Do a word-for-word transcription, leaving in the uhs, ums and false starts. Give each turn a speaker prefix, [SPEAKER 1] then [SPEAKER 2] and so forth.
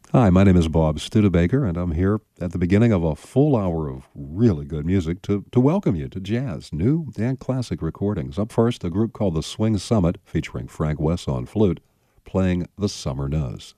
[SPEAKER 1] Hi, my name is Bob Studebaker, and I'm here at the beginning of a full hour of really good music to, to welcome you to jazz, new and classic recordings. Up first, a group called the Swing Summit, featuring Frank West on flute, playing The Summer Knows.